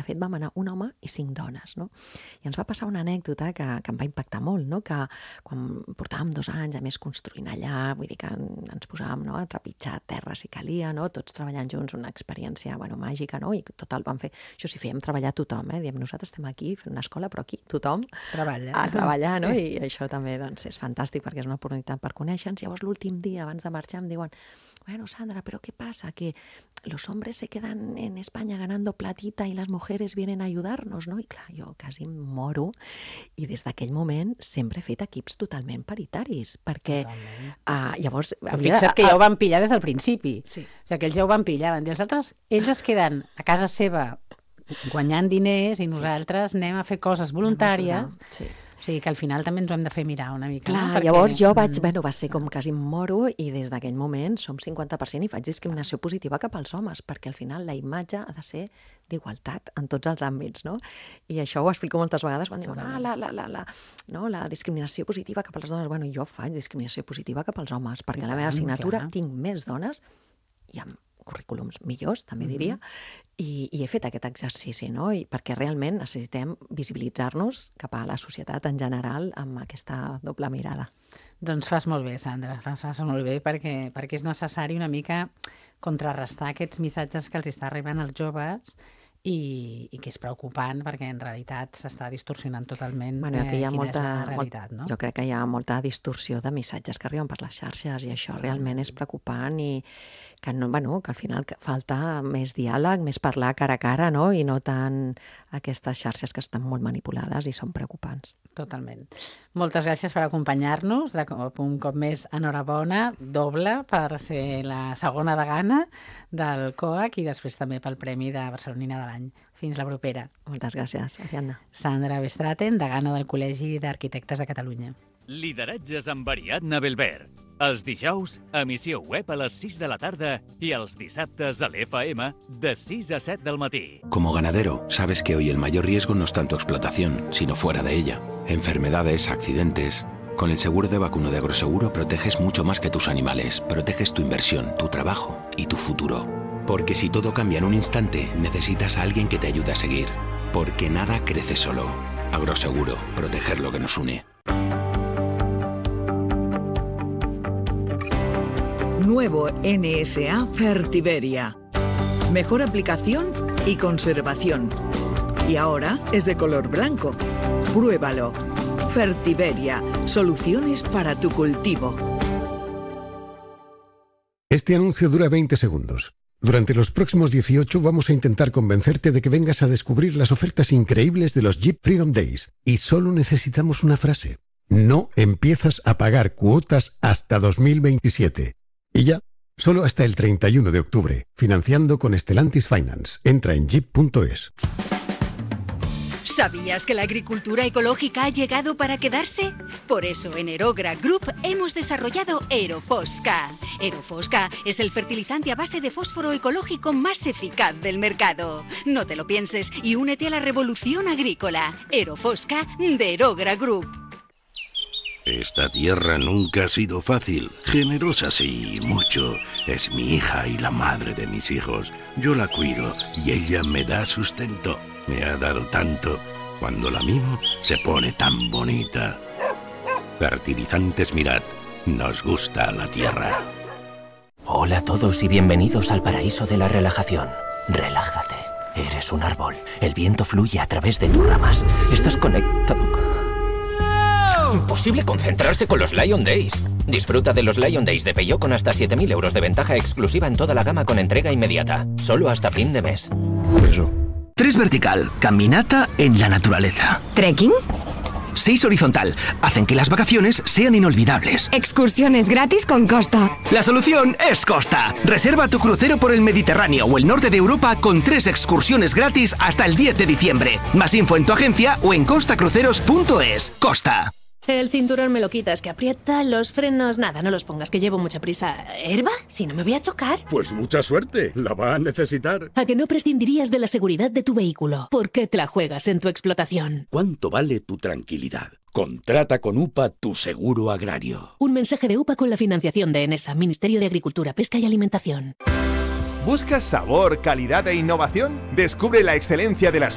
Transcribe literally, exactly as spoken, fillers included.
fet vam anar un home i cinc dones, no? I ens va passar una anècdota que, que em va impactar molt, no? Que quan portàvem dos anys, a més, construint allà, vull dir que ens posàvem, no, a trepitjar terra si calia, no? Tots treballant junts, una experiència, bueno, màgica, no? I total, vam fer... Això sí, fèiem treballar tothom, eh? Diem, nosaltres estem aquí fent una escola, però aquí tothom treballa, a treballar, no? I això també, doncs, és fantàstic perquè és una oportunitat per conèixer-nos. Llavors, l'últim dia, abans de marxar, em diuen, bueno, Sandra, ¿pero qué pasa? Que los hombres se quedan en España ganando platita y las mujeres vienen a ayudarnos, no? I clar, jo quasi em moro. I des d'aquell moment sempre he fet equips totalment paritaris, perquè uh, llavors... Havia, fixa't que ja ho van pillar des del principi. Sí. O sigui, que ells ja ho van pillar. Van dir, els altres, ells es queden a casa seva guanyant diners i nosaltres sí. anem a fer coses voluntàries. Sí. O sigui que al final també ens ho hem de fer mirar una mica. Clar, no? Perquè... llavors jo vaig, bueno, va ser com quasi em moro i des d'aquell moment som cinquanta per cent i faig discriminació positiva cap als homes, perquè al final la imatge ha de ser d'igualtat en tots els àmbits, no? I això ho explico moltes vegades quan diuen, ah, la, la, la, la, no, la discriminació positiva cap a les dones. Bueno, jo faig discriminació positiva cap als homes, perquè a la meva assignatura clar. tinc més dones i amb currículums millors, també diria, mm-hmm. i, i he fet aquest exercici, no? I perquè realment necessitem visibilitzar-nos cap a la societat en general amb aquesta doble mirada. Doncs fas molt bé, Sandra, fas, fas molt bé perquè, perquè és necessari una mica contrarrestar aquests missatges que els està arribant als joves i, i que és preocupant perquè en realitat s'està distorsionant totalment bueno, eh, quina molta, és la realitat. No? Jo crec que hi ha molta distorsió de missatges que arriben per les xarxes i això realment és preocupant i que, no, bueno, que al final falta més diàleg, més parlar cara a cara, no? I no tant aquestes xarxes que estan molt manipulades i són preocupants. Totalment. Moltes gràcies per acompanyar-nos. De cop, un cop més, enhorabona, doble, per ser la segona degana del C O A C i després també pel Premi de Barcelonina de l'any. Fins la propera. Moltes gràcies, Ariadna. Sandra Bestraten, degana del Col·legi d'Arquitectes de Catalunya. Lideratges amb Ariadna Belver. Els dijous, emissió web a les sis de la tarda i els dissabtes a l'F M de sis a set del matí. Como ganadero, sabes que hoy el mayor riesgo no es tanto explotación, sino fuera de ella. Enfermedades, accidentes... Con el seguro de vacuno de Agroseguro proteges mucho más que tus animales. Proteges tu inversión, tu trabajo y tu futuro. Porque si todo cambia en un instante, necesitas a alguien que te ayude a seguir. Porque nada crece solo. Agroseguro, proteger lo que nos une. Nuevo N S A Fertiberia. Mejor aplicación y conservación. Y ahora es de color blanco. Pruébalo. Fertiberia. Soluciones para tu cultivo. Este anuncio dura veinte segundos. Durante los próximos dieciocho vamos a intentar convencerte de que vengas a descubrir las ofertas increíbles de los Jeep Freedom Days. Y solo necesitamos una frase. No empiezas a pagar cuotas hasta dos mil veintisiete. Y ya, solo hasta el treinta y uno de octubre, financiando con Stellantis Finance. Entra en jeep punto es. ¿Sabías que la agricultura ecológica ha llegado para quedarse? Por eso en Aerogra Group hemos desarrollado Aerofosca. Aerofosca es el fertilizante a base de fósforo ecológico más eficaz del mercado. No te lo pienses y únete a la revolución agrícola. Aerofosca de Aerogra Group. Esta tierra nunca ha sido fácil. Generosa sí, mucho. Es mi hija y la madre de mis hijos. Yo la cuido y ella me da sustento. Me ha dado tanto. Cuando la mimo, se pone tan bonita. Fertilizantes Mirad. Nos gusta la tierra. Hola a todos y bienvenidos al paraíso de la relajación. Relájate. Eres un árbol. El viento fluye a través de tus ramas. Estás conectado. Imposible concentrarse con los Lion Days. Disfruta de los Lion Days de Peugeot con hasta siete mil euros de ventaja exclusiva en toda la gama con entrega inmediata. Solo hasta fin de mes. Eso. Tres vertical, caminata en la naturaleza. ¿Trekking? Seis horizontal, hacen que las vacaciones sean inolvidables. Excursiones gratis con Costa. La solución es Costa. Reserva tu crucero por el Mediterráneo o el norte de Europa con tres excursiones gratis hasta el diez de diciembre. Más info en tu agencia o en costa cruceros punto es. Costa. El cinturón me lo quitas, que aprieta, los frenos, nada, no los pongas, que llevo mucha prisa. ¿Herba? Si no me voy a chocar. Pues mucha suerte, la va a necesitar. ¿A que no prescindirías de la seguridad de tu vehículo? ¿Por qué te la juegas en tu explotación? ¿Cuánto vale tu tranquilidad? Contrata con U P A tu seguro agrario. Un mensaje de U P A con la financiación de ENESA, Ministerio de Agricultura, Pesca y Alimentación. ¿Buscas sabor, calidad e innovación? Descubre la excelencia de las